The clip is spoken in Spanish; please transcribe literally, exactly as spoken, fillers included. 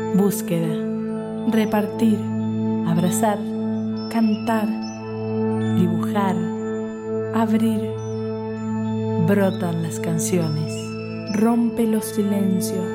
búsqueda, repartir, abrazar, cantar, dibujar, abrir. Brotan las canciones, rompe los silencios,